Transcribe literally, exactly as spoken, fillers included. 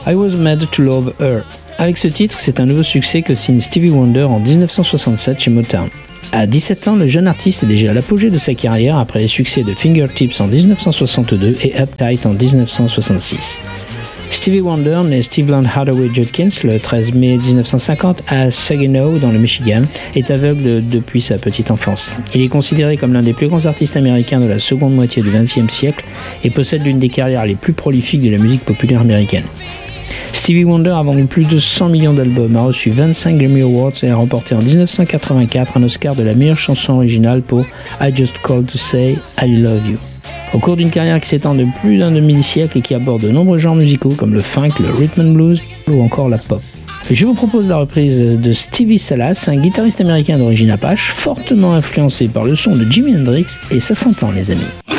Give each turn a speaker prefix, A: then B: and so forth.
A: I Was Made to Love Her. Avec ce titre, c'est un nouveau succès que signe Stevie Wonder en dix-neuf cent soixante-sept chez Motown. À dix-sept ans, le jeune artiste est déjà à l'apogée de sa carrière après les succès de Fingertips en dix-neuf cent soixante-deux et Uptight en dix-neuf cent soixante-six. Stevie Wonder naît Steveland Hardaway Judkins le treize mai dix-neuf cent cinquante à Saginaw dans le Michigan, est aveugle depuis sa petite enfance. Il est considéré comme l'un des plus grands artistes américains de la seconde moitié du vingtième siècle et possède l'une des carrières les plus prolifiques de la musique populaire américaine. Stevie Wonder a vendu plus de cent millions d'albums, a reçu vingt-cinq Grammy Awards et a remporté en dix-neuf cent quatre-vingt-quatre un Oscar de la meilleure chanson originale pour I Just Called to Say I Love You. Au cours d'une carrière qui s'étend de plus d'un demi-siècle et qui aborde de nombreux genres musicaux comme le funk, le rhythm and blues ou encore la pop. Je vous propose la reprise de Stevie Salas, un guitariste américain d'origine apache, fortement influencé par le son de Jimi Hendrix, et ça s'entend les amis.